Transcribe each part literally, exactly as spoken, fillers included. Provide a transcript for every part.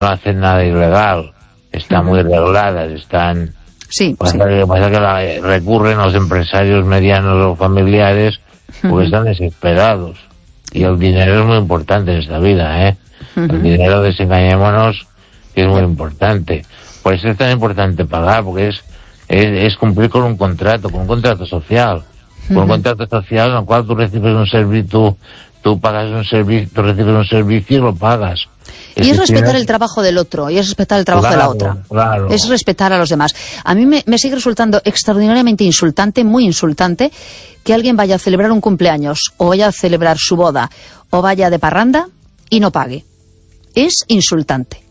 no hacen nada ilegal, están muy regladas, están... Sí, pasa sí. que, pasa que la, recurren los empresarios medianos o familiares porque uh-huh. están desesperados. Y el dinero es muy importante en esta vida, ¿eh? Uh-huh. El dinero, desengañémonos, que es muy importante. Por eso es tan importante pagar, porque es, es, es cumplir con un contrato, con un contrato social. Con uh-huh. un contrato social en el cual tú recibes un servicio, tú, tú pagas un servicio, tú recibes un servicio y lo pagas. Y es respetar el trabajo del otro, y es respetar el trabajo claro, de la otra. Claro. Es respetar a los demás. A mí me, me sigue resultando extraordinariamente insultante, muy insultante, que alguien vaya a celebrar un cumpleaños, o vaya a celebrar su boda, o vaya de parranda y no pague. Es insultante.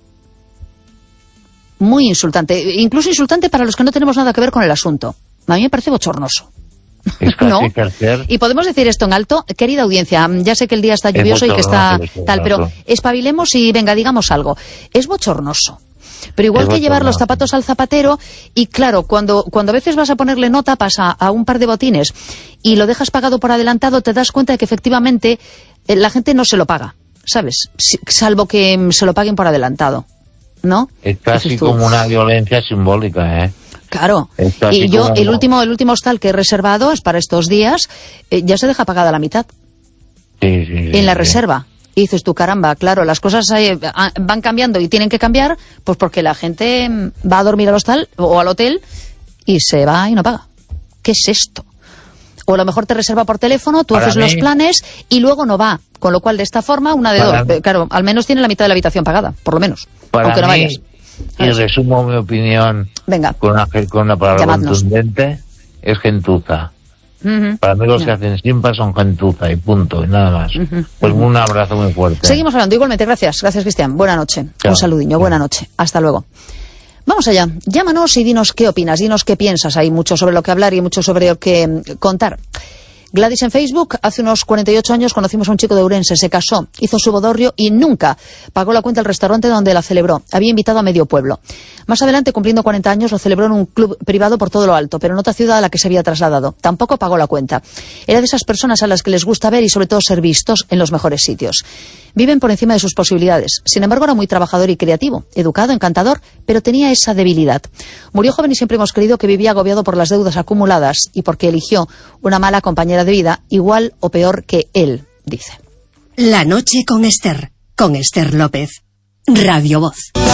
Muy insultante. Incluso insultante para los que no tenemos nada que ver con el asunto. A mí me parece bochornoso. Es casi ¿No? tercer. Y podemos decir esto en alto, querida audiencia, ya sé que el día está lluvioso y que está tal, pero espabilemos y venga, digamos algo. Es bochornoso. Pero igual que llevar los zapatos al zapatero, y claro, cuando, cuando a veces vas a ponerle nota, pasa a un par de botines y lo dejas pagado por adelantado, te das cuenta de que efectivamente eh, la gente no se lo paga, ¿sabes? Salvo que se lo paguen por adelantado, ¿no? Es casi como una violencia simbólica, ¿eh? Claro, y yo como... el último el último hostal que he reservado es para estos días, eh, ya se deja pagada la mitad. Sí, sí, sí, en la sí. reserva. Y dices tú, caramba, claro, las cosas eh, van cambiando y tienen que cambiar, pues porque la gente va a dormir al hostal o al hotel y se va y no paga. ¿Qué es esto? O a lo mejor te reserva por teléfono, tú para haces mí... los planes y luego no va. Con lo cual, de esta forma, una de para dos. Mí... Claro, al menos tiene la mitad de la habitación pagada, por lo menos. Para aunque no mí... vayas. Y resumo mi opinión Venga. Con, una, con una palabra Llamadnos. contundente, es gentuza. Uh-huh. Para mí los no. que hacen simpa son gentuza y punto, y nada más. Uh-huh. Pues un abrazo muy fuerte. Seguimos hablando igualmente, gracias, gracias Cristian. Buena noche, Chao. Un saludiño, buena noche, hasta luego. Vamos allá, llámanos y dinos qué opinas, dinos qué piensas. Hay mucho sobre lo que hablar y mucho sobre lo que contar. Gladys en Facebook, hace unos cuarenta y ocho años conocimos a un chico de Ourense, se casó, hizo su bodorrio y nunca pagó la cuenta del restaurante donde la celebró. Había invitado a medio pueblo. Más adelante, cumpliendo cuarenta años, lo celebró en un club privado por todo lo alto, pero en otra ciudad a la que se había trasladado. Tampoco pagó la cuenta. Era de esas personas a las que les gusta ver y sobre todo ser vistos en los mejores sitios. Viven por encima de sus posibilidades. Sin embargo, era muy trabajador y creativo, educado, encantador, pero tenía esa debilidad. Murió joven y siempre hemos creído que vivía agobiado por las deudas acumuladas y porque eligió una mala compañera de vida, igual o peor que él, dice. La noche con Esther, con Esther López. Radio Voz.